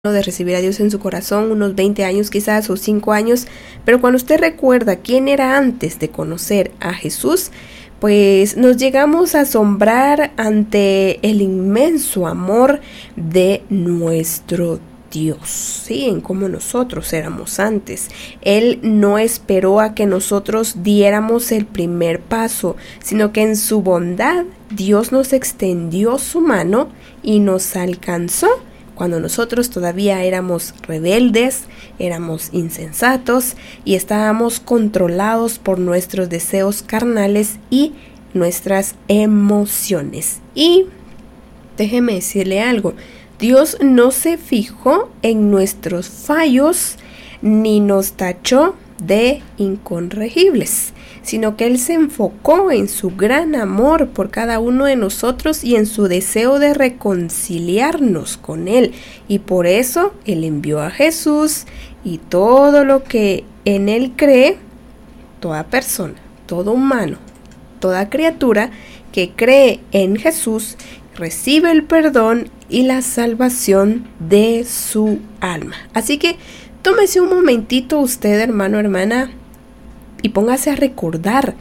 de recibir a Dios en su corazón, unos 20 años quizás o 5 años, pero cuando usted recuerda quién era antes de conocer a Jesús, pues nos llegamos a asombrar ante el inmenso amor de nuestro Dios, sí, en cómo nosotros éramos antes. Él no esperó a que nosotros diéramos el primer paso, sino que en su bondad Dios nos extendió su mano y nos alcanzó cuando nosotros todavía éramos rebeldes, éramos insensatos y estábamos controlados por nuestros deseos carnales y nuestras emociones. Y déjeme decirle algo, Dios no se fijó en nuestros fallos ni nos tachó de incorregibles, sino que Él se enfocó en su gran amor por cada uno de nosotros y en su deseo de reconciliarnos con Él. Y por eso Él envió a Jesús, y todo lo que en Él cree, toda persona, todo humano, toda criatura que cree en Jesús, recibe el perdón y la salvación de su alma. Así que tómese un momentito usted, hermano, hermana, y póngase a recordar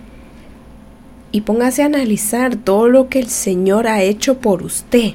y póngase a analizar todo lo que el Señor ha hecho por usted.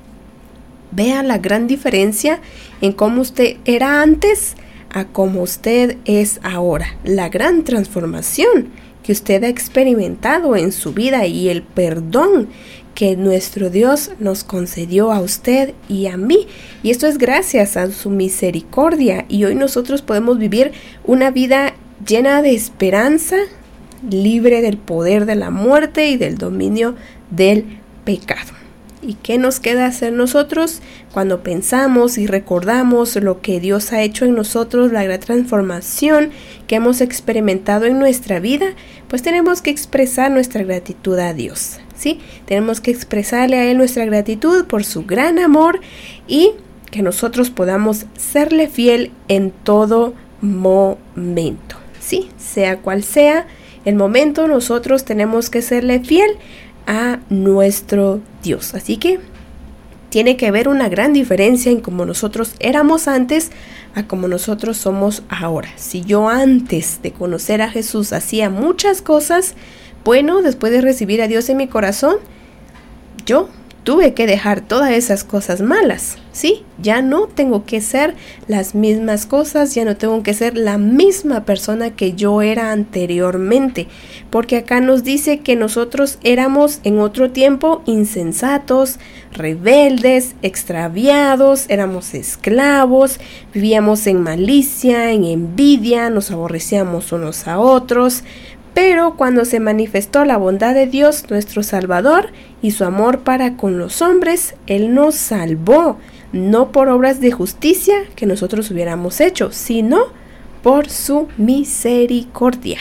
Vea la gran diferencia en cómo usted era antes a cómo usted es ahora. La gran transformación que usted ha experimentado en su vida y el perdón que nuestro Dios nos concedió a usted y a mí. Y esto es gracias a su misericordia. Y hoy nosotros podemos vivir una vida llena de esperanza, libre del poder de la muerte y del dominio del pecado. ¿Y qué nos queda hacer nosotros cuando pensamos y recordamos lo que Dios ha hecho en nosotros, la gran transformación que hemos experimentado en nuestra vida? Pues tenemos que expresar nuestra gratitud a Dios, ¿sí? Tenemos que expresarle a Él nuestra gratitud por su gran amor y que nosotros podamos serle fiel en todo momento, ¿sí? Sea cual sea el momento, nosotros tenemos que serle fiel a nuestro Dios. Así que tiene que haber una gran diferencia en cómo nosotros éramos antes a cómo nosotros somos ahora. Si yo antes de conocer a Jesús hacía muchas cosas, bueno, después de recibir a Dios en mi corazón, yo tuve que dejar todas esas cosas malas, ¿sí? Ya no tengo que ser las mismas cosas, ya no tengo que ser la misma persona que yo era anteriormente, porque acá nos dice que nosotros éramos en otro tiempo insensatos, rebeldes, extraviados, éramos esclavos, vivíamos en malicia, en envidia, nos aborrecíamos unos a otros. Pero cuando se manifestó la bondad de Dios, nuestro Salvador, y su amor para con los hombres, Él nos salvó, no por obras de justicia que nosotros hubiéramos hecho, sino por su misericordia.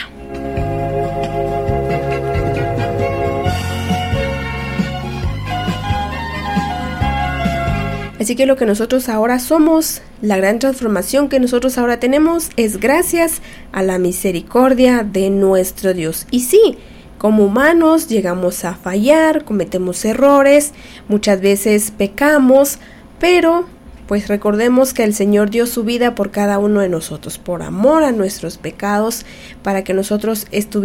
Así que lo que nosotros ahora somos, la gran transformación que nosotros ahora tenemos, es gracias a la misericordia de nuestro Dios. Y sí, como humanos llegamos a fallar, cometemos errores, muchas veces pecamos, pero pues recordemos que el Señor dio su vida por cada uno de nosotros, por amor a nuestros pecados, para que nosotros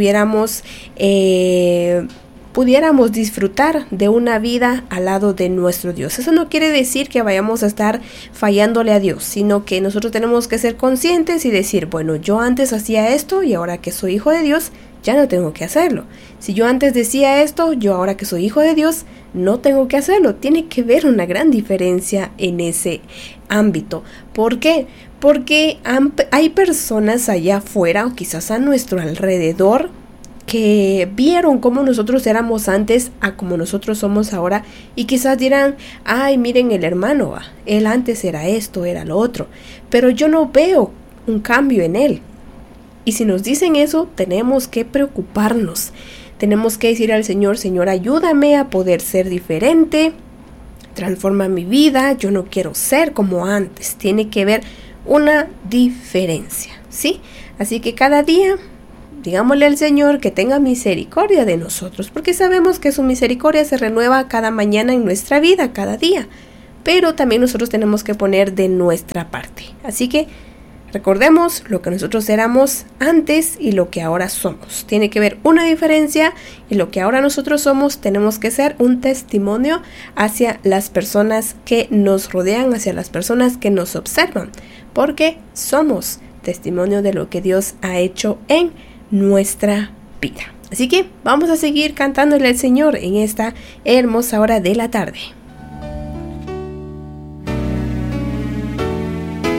pudiéramos disfrutar de una vida al lado de nuestro Dios. Eso no quiere decir que vayamos a estar fallándole a Dios, sino que nosotros tenemos que ser conscientes y decir, bueno, yo antes hacía esto y ahora que soy hijo de Dios, ya no tengo que hacerlo. Si yo antes decía esto, yo ahora que soy hijo de Dios, no tengo que hacerlo. Tiene que haber una gran diferencia en ese ámbito. ¿Por qué? Porque hay personas allá afuera o quizás a nuestro alrededor que vieron cómo nosotros éramos antes a como nosotros somos ahora y quizás dirán, ay, miren el hermano, él antes era esto, era lo otro, pero yo no veo un cambio en él. Y si nos dicen eso, tenemos que preocuparnos, tenemos que decir al Señor, Señor, ayúdame a poder ser diferente, transforma mi vida, yo no quiero ser como antes, tiene que haber una diferencia, ¿sí? Así que cada día digámosle al Señor que tenga misericordia de nosotros, porque sabemos que su misericordia se renueva cada mañana en nuestra vida, cada día. pero también nosotros tenemos que poner de nuestra parte. Así que recordemos lo que nosotros éramos antes y lo que ahora somos. Tiene que haber una diferencia, y lo que ahora nosotros somos tenemos que ser un testimonio hacia las personas que nos rodean, hacia las personas que nos observan, porque somos testimonio de lo que Dios ha hecho en nuestra vida. Así que vamos a seguir cantándole al Señor en esta hermosa hora de la tarde.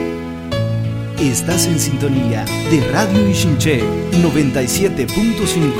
Estás en sintonía de Radio Ixinché 97.5.